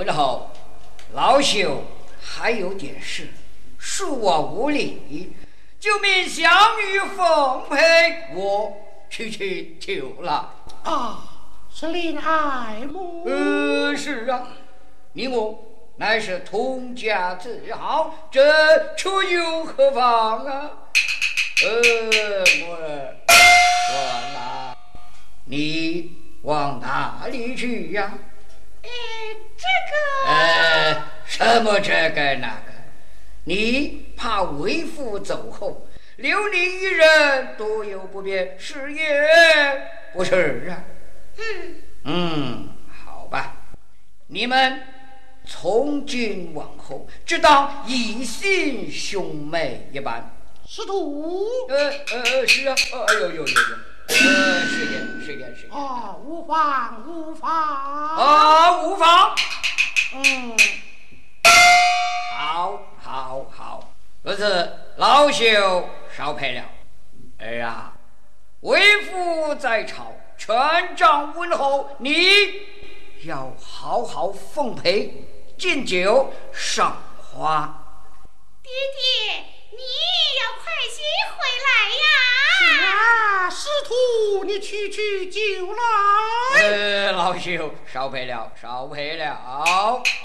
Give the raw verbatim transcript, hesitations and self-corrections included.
问候，老朽还有点事，恕我无礼，就命项羽奉陪我去去酒了。 啊，是令爱慕。 呃，是啊，你我乃是同家之好，这出游何妨啊？呃，我我哪？你往哪里去呀？ 哎，这个…… 呃，什么这个那个？你怕为父走后，留你一人，多有不便，是也不是啊？ 嗯嗯，好吧，你们从今往后，只当以心兄妹一般。 师徒。 呃呃，是啊，哎呦呦呦呦，呃，是的，是的，是的。 啊，无妨无妨。 啊，无妨。嗯，好，好，好，如此，老朽少陪了。儿啊，为父在朝，全仗问候，你要好好奉陪，敬酒赏花。 爹爹，你要快些回来呀！ 是啊，师徒，你去去就来。 呃，老朽少陪了，少陪了。